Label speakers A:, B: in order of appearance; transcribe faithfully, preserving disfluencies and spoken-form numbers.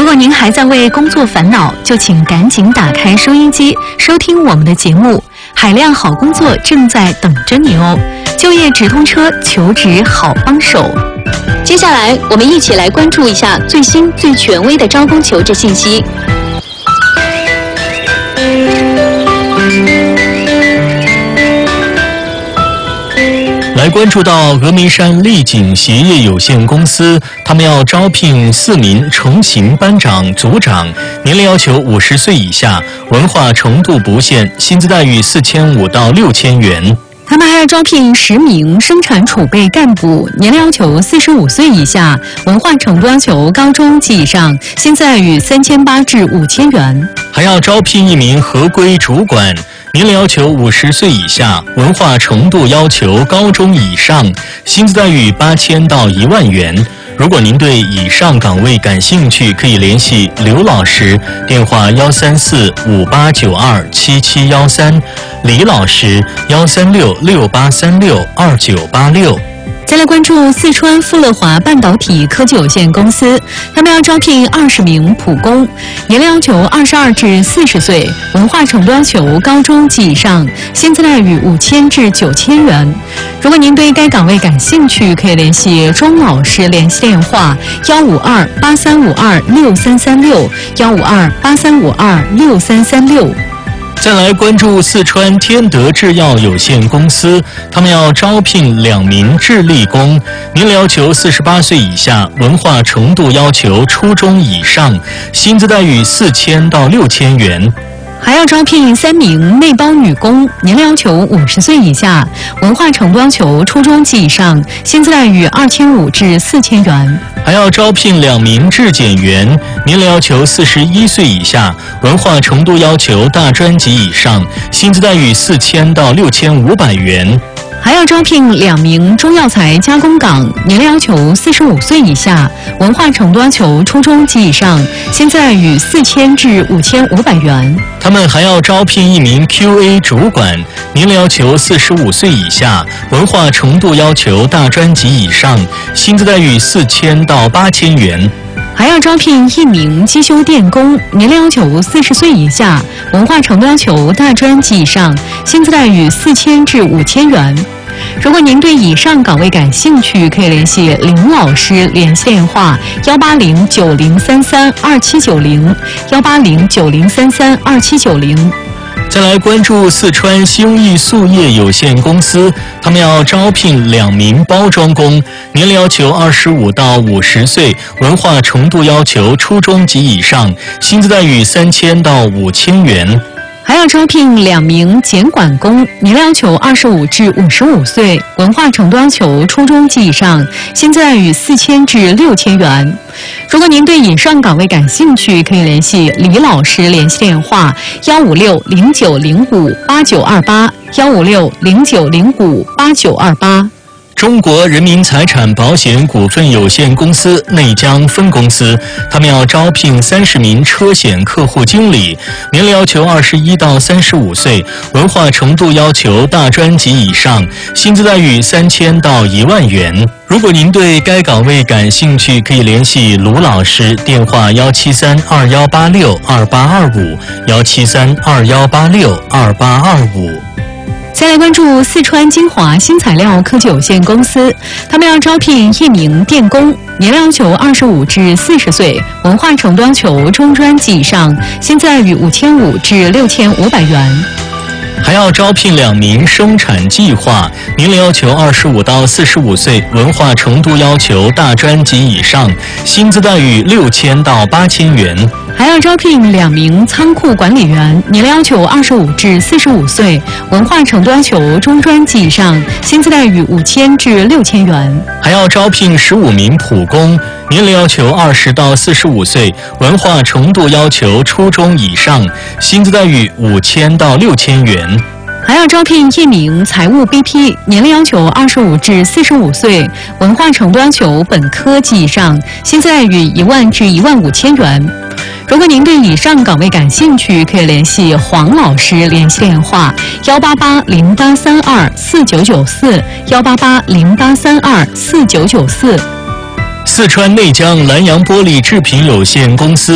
A: 果您还在为工作烦恼，就请赶紧打开收音机，收听我们的节目。海量好工作正在等着你哦！就业直通车，求职好帮手。接下来，我们一起来关注一下最新最权威的招工求职信息。
B: 来关注到峨眉山丽景鞋业有限公司，他们要招聘四名程型班长、组长，年龄要求五十岁以下，文化程度不限，薪资待遇四千五到六千元。
A: 他们还要招聘十名生产储备干部，年龄要求四十五岁以下，文化程度要求高中及以上，薪资待遇三千八至五千元。
B: 还要招聘一名合规主管，年龄要求五十岁以下，文化程度要求高中以上，薪资待遇八千到一万元。如果您对以上岗位感兴趣，可以联系刘老师，电话幺三四五八九二七七幺三，李老师幺三六六八三六二九八六。
A: 再来关注四川富乐华半导体科技有限公司，他们要招聘二十名普工，年龄要求二十二至四十岁，文化程度要求高中及以上，薪资待遇五千至九千元。如果您对该岗位感兴趣，可以联系钟老师联系电话幺五二八三五二六三三六幺五二八三五二六三三六。
B: 再来关注四川天德制药有限公司，他们要招聘两名智力工，年龄要求四十八岁以下，文化程度要求初中以上，薪资待遇四千到六千元。
A: 还要招聘三名内包女工，年龄要求五十岁以下，文化程度要求初中及以上，薪资待遇二千五至四千元。
B: 还要招聘两名质检员，年龄要求四十一岁以下，文化程度要求大专及以上，薪资待遇四千到六千五百元。
A: 还要招聘两名中药材加工岗，年龄要求四十五岁以下，文化程度要求初中及以上，薪资待遇四千至五千五百元。
B: 他们还要招聘一名 Q A 主管，年龄要求四十五岁以下，文化程度要求大专及以上，薪资待遇四千到八千元。
A: 还要招聘一名机修电工，年龄要求四十岁以下，文化程度要求大专及以上，薪资待遇四千至五千元。如果您对以上岗位感兴趣，可以联系林老师联系电话幺八零九零三三二七九零幺八零九零三三二七九零。
B: 再来关注四川兴益塑业有限公司，他们要招聘两名包装工，年龄要求二十五到五十岁，文化程度要求初中及以上，薪资待遇三千到五千元。
A: 还要招聘两名检管工，年龄要求二十五至五十五岁，文化程度要求初中及以上，薪资待遇四千至六千元。如果您对以上岗位感兴趣，可以联系李老师联系电话幺五六零九零五八九二八幺五六零九零五八九二八。
B: 中国人民财产保险股份有限公司内江分公司，他们要招聘三十名车险客户经理，年龄要求二十一到三十五岁，文化程度要求大专及以上，薪资待遇三千到一万元。如果您对该岗位感兴趣，可以联系卢老师，电话幺七三二幺八六二八二五幺七三二幺八六二八二五。
A: 再来关注四川金华新材料科技有限公司，他们要招聘一名电工，年龄要求二十五至四十岁，文化程度要求中专及以上，薪资待遇五千五至六千五百元。
B: 还要招聘两名生产计划，年龄要求二十五到四十五岁，文化程度要求大专及以上，薪资待遇六千到八千元。
A: 还要招聘两名仓库管理员，年龄要求二十五至四十五岁，文化程度要求中专及以上，薪资待遇五千至六千元。
B: 还要招聘十五名普工，年龄要求二十到四十五岁，文化程度要求初中以上，薪资待遇五千到六千元。
A: 还要招聘一名财务 B P， 年龄要求二十五至四十五岁，文化程度要求本科及以上，薪资待遇一万至一万五千元。如果您对以上岗位感兴趣，可以联系黄老师联系电话幺八八零八三二四九九四幺八八零八三二四九九四。
B: 四川内江南洋玻璃制品有限公司